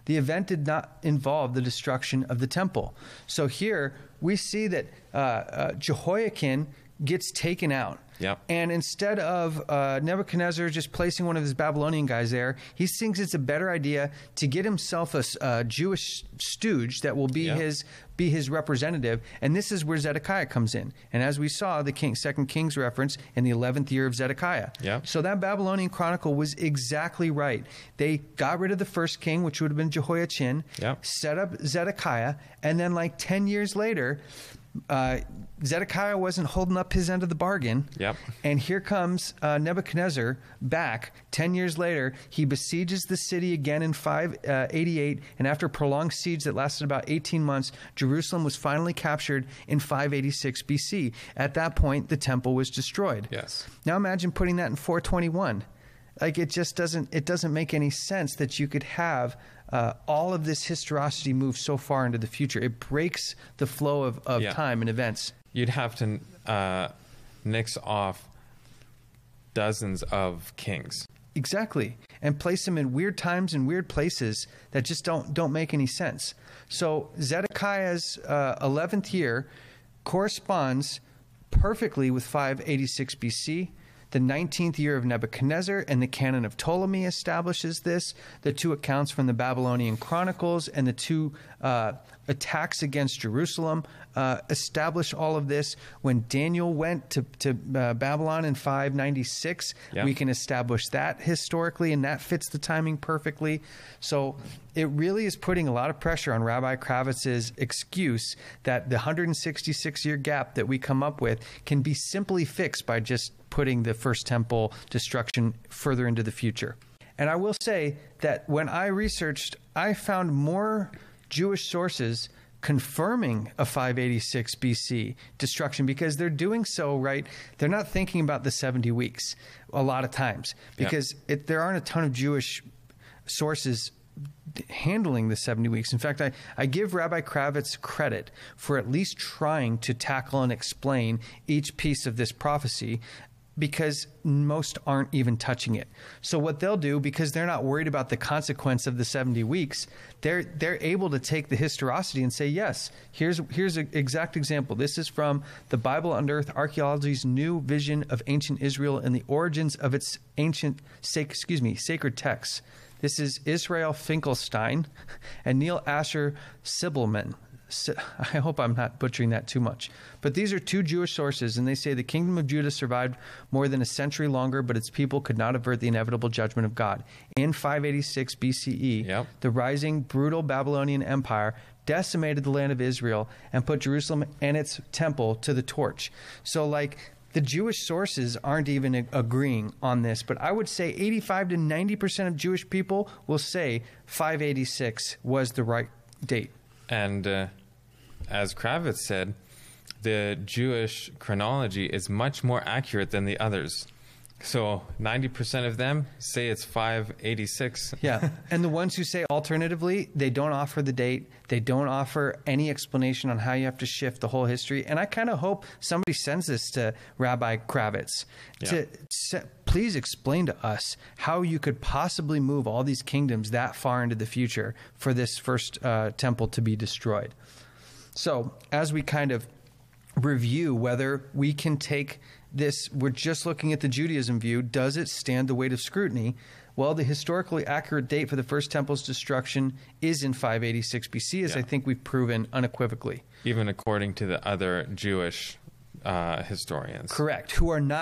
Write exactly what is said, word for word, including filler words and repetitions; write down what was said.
The event did not involve the destruction of the temple. So here we see that uh, uh, Jehoiakim gets taken out. Yep. And instead of uh, Nebuchadnezzar just placing one of his Babylonian guys there, he thinks it's a better idea to get himself a uh, Jewish stooge that will be Yep. his be his representative. And this is where Zedekiah comes in. And as we saw, the King, Second Kings reference in the eleventh year of Zedekiah. Yep. So that Babylonian chronicle was exactly right. They got rid of the first king, which would have been Jehoiachin, Yep. set up Zedekiah, and then like ten years later, uh, Zedekiah wasn't holding up his end of the bargain. Yep. And here comes uh, Nebuchadnezzar back ten years later. He besieges the city again in five eighty-eight, and after a prolonged siege that lasted about eighteen months, Jerusalem was finally captured in five eighty-six B C. At that point, the temple was destroyed. Yes. Now imagine putting that in four twenty-one. Like it just doesn't it doesn't make any sense that you could have uh, all of this historicity move so far into the future. It breaks the flow of, of Yeah. time and events. You'd have to uh, nix off dozens of kings. Exactly. And place them in weird times and weird places that just don't don't make any sense. So Zedekiah's uh, eleventh year corresponds perfectly with five eighty-six B C. The nineteenth year of Nebuchadnezzar and the canon of Ptolemy establishes this. The two accounts from the Babylonian Chronicles and the two uh, attacks against Jerusalem uh, establish all of this. When Daniel went to, to uh, Babylon in five ninety-six, Yeah. we can establish that historically, and that fits the timing perfectly. So it really is putting a lot of pressure on Rabbi Kravitz's excuse that the one hundred sixty-six year gap that we come up with can be simply fixed by just putting the first temple destruction further into the future. And I will say that when I researched, I found more Jewish sources confirming a five eighty-six B C destruction, because they're doing so, right? They're not thinking about the seventy weeks a lot of times, because it, there aren't a ton of Jewish sources handling the seventy weeks. In fact, I, I give Rabbi Kravitz credit for at least trying to tackle and explain each piece of this prophecy, because most aren't even touching it. So what they'll do, because they're not worried about the consequence of the seventy weeks, they're they're able to take the historicity and say, yes, here's here's an exact example. This is from the Bible Unearthed, Archaeology's New Vision of Ancient Israel and the Origins of its Ancient, sac, excuse me, Sacred Texts. This is Israel Finkelstein and Neil Asher Sibelman. I hope I'm not butchering that too much. But these are two Jewish sources, and they say the kingdom of Judah survived more than a century longer, but its people could not avert the inevitable judgment of God. In five eighty-six B C E, Yep. the rising, brutal Babylonian Empire decimated the land of Israel and put Jerusalem and its temple to the torch. So, like, the Jewish sources aren't even ag- agreeing on this, but I would say eighty-five to ninety percent of Jewish people will say five eighty-six was the right date. And uh, as Kravitz said, the Jewish chronology is much more accurate than the others. So ninety percent of them say it's five eighty-six. Yeah. And the ones who say alternatively, they don't offer the date. They don't offer any explanation on how you have to shift the whole history. And I kind of hope somebody sends this to Rabbi Kravitz Yeah. to se- please explain to us how you could possibly move all these kingdoms that far into the future for this first uh, temple to be destroyed. So as we kind of review whether we can take this, we're just looking at the Judaism view, does it stand the weight of scrutiny? Well, the historically accurate date for the first temple's destruction is in five eighty-six B C, as Yeah. I think we've proven unequivocally. Even according to the other Jewish uh, historians. Correct, who are not